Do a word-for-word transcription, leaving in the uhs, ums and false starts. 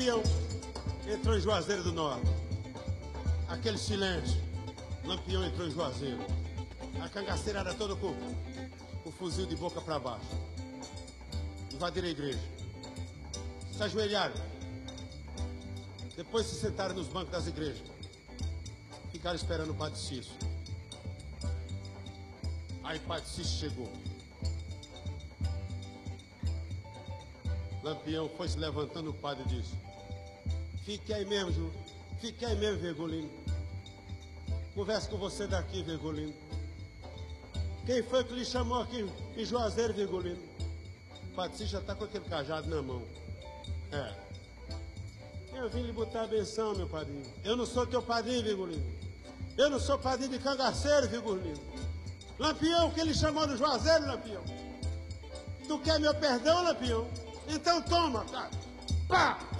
Lampião entrou em Juazeiro do Norte. Aquele silêncio. Lampião entrou em Juazeiro. A cangaceirada toda com o fuzil de boca para baixo. Invadiram a igreja. Se ajoelharam. Depois se sentaram nos bancos das igrejas. Ficaram esperando o Padre Cício. Aí o Padre Cício chegou. Lampião foi se levantando, o padre disse: fique aí mesmo, Ju. Fique aí mesmo, Virgulino. Conversa com você daqui, Virgulino. Quem foi que lhe chamou aqui em Juazeiro, Virgulino? O Padre Cício já está com aquele cajado na mão. É. Eu vim lhe botar a benção, meu padrinho. Eu não sou teu padrinho, Virgulino. Eu não sou padrinho de cangaceiro, Virgulino. Lampião, que ele chamou no Juazeiro, Lampião. Tu quer meu perdão, Lampião? Então toma, cara. Pá!